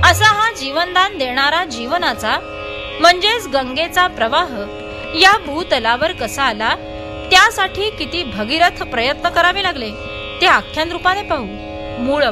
असा हा जीवनदान देणारा जीवनाचा म्हणजेच गंगेचा प्रवाह या भूतलावर कसा आला, त्यासाठी किती भगीरथ प्रयत्न करावे लागले ते आख्यान रूपाने पाहू. मूळ